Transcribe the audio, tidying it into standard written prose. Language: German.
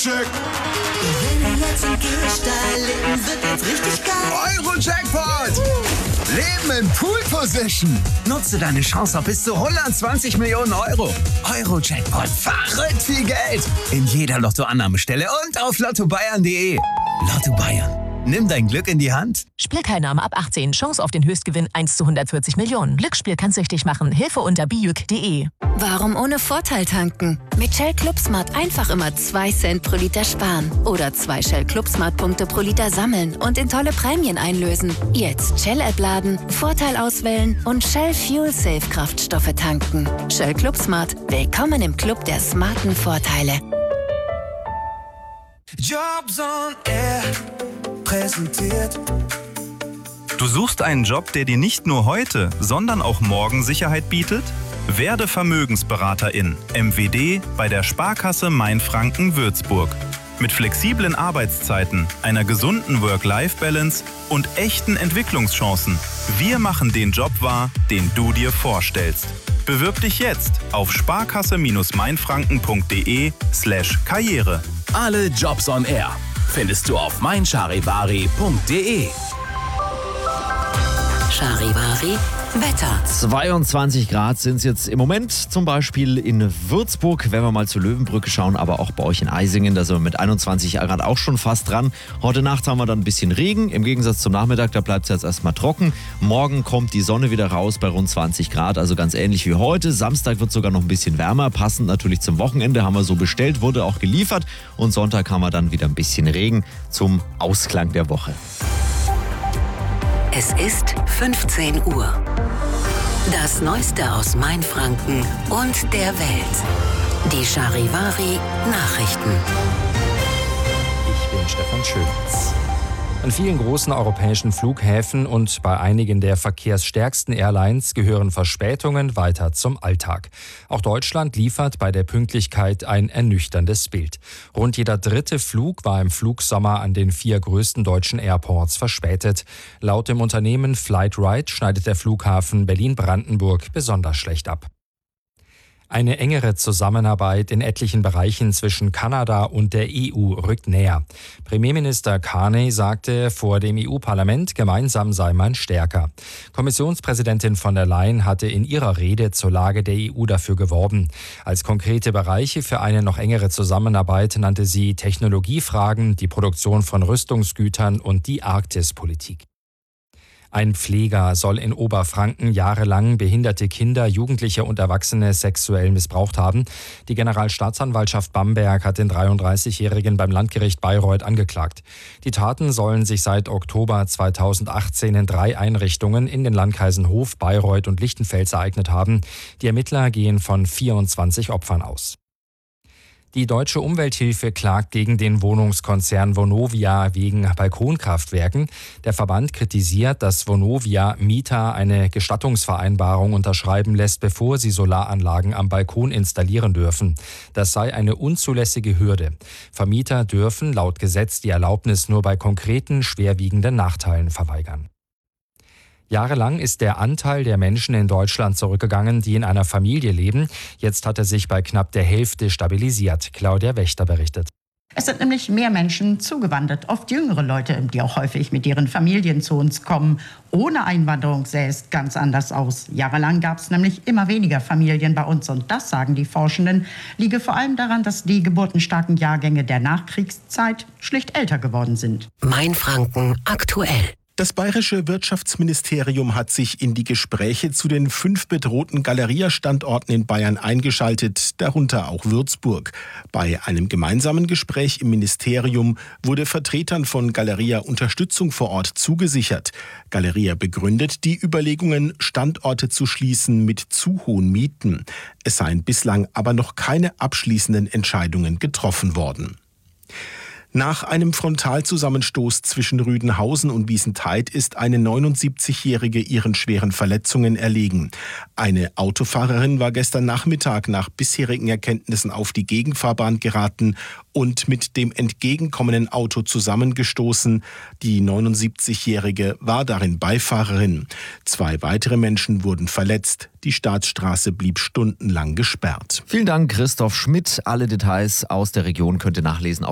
Check. Wenn wir jetzt im Gehsteig leben, wird jetzt richtig geil. Euro-Jackpot! Leben in Pool-Position. Nutze deine Chance auf bis zu 120 Millionen Euro. Euro-Jackpot, verrückt viel Geld. In jeder Lottoannahmestelle und auf lottobayern.de. Lotto Bayern. Nimm dein Glück in die Hand. Spielteilnahme ab 18. Chance auf den Höchstgewinn 1 zu 140 Millionen. Glücksspiel kann süchtig machen. Hilfe unter bijuk.de. Warum ohne Vorteil tanken? Mit Shell Club Smart einfach immer 2 Cent pro Liter sparen. Oder 2 Shell Club Smart Punkte pro Liter sammeln und in tolle Prämien einlösen. Jetzt Shell-App laden, Vorteil auswählen und Shell Fuel Safe Kraftstoffe tanken. Shell Club Smart. Willkommen im Club der smarten Vorteile. Jobs on Air präsentiert. Du suchst einen Job, der dir nicht nur heute, sondern auch morgen Sicherheit bietet? Werde Vermögensberaterin, MWD, bei der Sparkasse Mainfranken-Würzburg. Mit flexiblen Arbeitszeiten, einer gesunden Work-Life-Balance und echten Entwicklungschancen. Wir machen den Job wahr, den du dir vorstellst. Bewirb dich jetzt auf sparkasse-mainfranken.de/Karriere. Alle Jobs on Air findest du auf meincharivari.de. Charivari Wetter. 22 Grad sind es jetzt im Moment, zum Beispiel in Würzburg, wenn wir mal zur Löwenbrücke schauen, aber auch bei euch in Eisingen, da sind wir mit 21 Grad auch schon fast dran. Heute Nacht haben wir dann ein bisschen Regen, im Gegensatz zum Nachmittag, da bleibt es jetzt erstmal trocken. Morgen kommt die Sonne wieder raus bei rund 20 Grad, also ganz ähnlich wie heute. Samstag wird sogar noch ein bisschen wärmer, passend natürlich zum Wochenende, haben wir so bestellt, wurde auch geliefert. Und Sonntag haben wir dann wieder ein bisschen Regen zum Ausklang der Woche. Es ist 15 Uhr. Das Neueste aus Mainfranken und der Welt. Die Charivari Nachrichten. Ich bin Stefan Schönitz. An vielen großen europäischen Flughäfen und bei einigen der verkehrsstärksten Airlines gehören Verspätungen weiter zum Alltag. Auch Deutschland liefert bei der Pünktlichkeit ein ernüchterndes Bild. Rund jeder 3. Flug war im Flugsommer an den 4 größten deutschen Airports verspätet. Laut dem Unternehmen Flightride schneidet der Flughafen Berlin-Brandenburg besonders schlecht ab. Eine engere Zusammenarbeit in etlichen Bereichen zwischen Kanada und der EU rückt näher. Premierminister Carney sagte vor dem EU-Parlament, gemeinsam sei man stärker. Kommissionspräsidentin von der Leyen hatte in ihrer Rede zur Lage der EU dafür geworben. Als konkrete Bereiche für eine noch engere Zusammenarbeit nannte sie Technologiefragen, die Produktion von Rüstungsgütern und die Arktispolitik. Ein Pfleger soll in Oberfranken jahrelang behinderte Kinder, Jugendliche und Erwachsene sexuell missbraucht haben. Die Generalstaatsanwaltschaft Bamberg hat den 33-Jährigen beim Landgericht Bayreuth angeklagt. Die Taten sollen sich seit Oktober 2018 in 3 Einrichtungen in den Landkreisen Hof, Bayreuth und Lichtenfels ereignet haben. Die Ermittler gehen von 24 Opfern aus. Die Deutsche Umwelthilfe klagt gegen den Wohnungskonzern Vonovia wegen Balkonkraftwerken. Der Verband kritisiert, dass Vonovia Mieter eine Gestattungsvereinbarung unterschreiben lässt, bevor sie Solaranlagen am Balkon installieren dürfen. Das sei eine unzulässige Hürde. Vermieter dürfen laut Gesetz die Erlaubnis nur bei konkreten, schwerwiegenden Nachteilen verweigern. Jahrelang ist der Anteil der Menschen in Deutschland zurückgegangen, die in einer Familie leben. Jetzt hat er sich bei knapp der Hälfte stabilisiert. Claudia Wächter berichtet. Es sind nämlich mehr Menschen zugewandert, oft jüngere Leute, die auch häufig mit ihren Familien zu uns kommen. Ohne Einwanderung sähe es ganz anders aus. Jahrelang gab es nämlich immer weniger Familien bei uns. Und das, sagen die Forschenden, liege vor allem daran, dass die geburtenstarken Jahrgänge der Nachkriegszeit schlicht älter geworden sind. Mainfranken aktuell. Das bayerische Wirtschaftsministerium hat sich in die Gespräche zu den 5 bedrohten Galeria-Standorten in Bayern eingeschaltet, darunter auch Würzburg. Bei einem gemeinsamen Gespräch im Ministerium wurde Vertretern von Galeria Unterstützung vor Ort zugesichert. Galeria begründet die Überlegungen, Standorte zu schließen mit zu hohen Mieten. Es seien bislang aber noch keine abschließenden Entscheidungen getroffen worden. Nach einem Frontalzusammenstoß zwischen Rüdenhausen und Wiesentheid ist eine 79-Jährige ihren schweren Verletzungen erlegen. Eine Autofahrerin war gestern Nachmittag nach bisherigen Erkenntnissen auf die Gegenfahrbahn geraten und mit dem entgegenkommenden Auto zusammengestoßen. Die 79-Jährige war darin Beifahrerin. 2 weitere Menschen wurden verletzt. Die Staatsstraße blieb stundenlang gesperrt. Vielen Dank, Christoph Schmidt. Alle Details aus der Region könnt ihr nachlesen